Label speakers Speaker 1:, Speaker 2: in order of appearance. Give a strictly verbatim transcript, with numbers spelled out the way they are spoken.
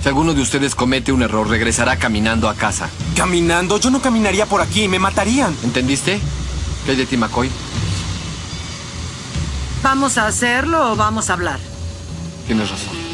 Speaker 1: Si alguno de ustedes comete un error, regresará caminando a casa.
Speaker 2: ¿Caminando? Yo no caminaría por aquí, me matarían.
Speaker 1: ¿Entendiste? ¿Qué hay de ti, McCoy?
Speaker 3: ¿Vamos a hacerlo o vamos a hablar?
Speaker 1: Tienes razón.